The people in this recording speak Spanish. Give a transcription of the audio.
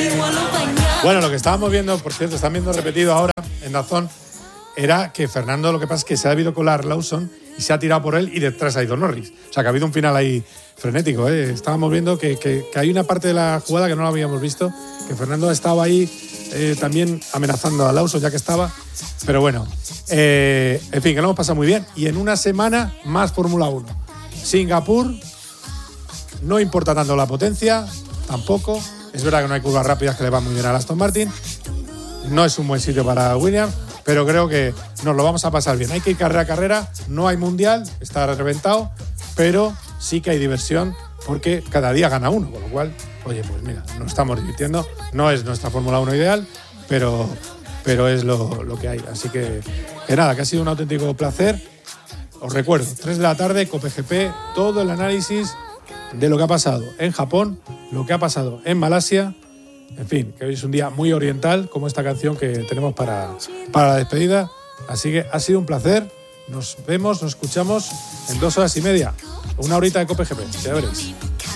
Bueno, lo que estábamos viendo, por cierto, están viendo repetido ahora en DAZN, era que Fernando, lo que pasa es que se ha debido colar Lawson y se ha tirado por él y detrás ha ido Norris. O sea, que ha habido un final ahí frenético, ¿eh? Estábamos viendo que hay una parte de la jugada que no la habíamos visto, que Fernando ha estado ahí también amenazando a Lawson ya que estaba. Pero bueno, en fin, que lo hemos pasado muy bien. Y en una semana más Fórmula 1. Singapur, no importa tanto la potencia, tampoco. Es verdad que no hay curvas rápidas que le van muy bien a Aston Martin. No es un buen sitio para Williams, pero creo que nos lo vamos a pasar bien. Hay que ir carrera a carrera, no hay mundial, está reventado, pero sí que hay diversión porque cada día gana uno, con lo cual, oye, pues mira, nos estamos divirtiendo. No es nuestra Fórmula 1 ideal, pero es lo que hay. Así que nada, que ha sido un auténtico placer. Os recuerdo, 3 de la tarde, COPE GP, todo el análisis de lo que ha pasado en Japón, lo que ha pasado en Malasia. En fin, que hoy es un día muy oriental, como esta canción que tenemos para la despedida. Así que ha sido un placer. Nos vemos, nos escuchamos en 2 horas y media. Una horita de COPE GP, ya veréis.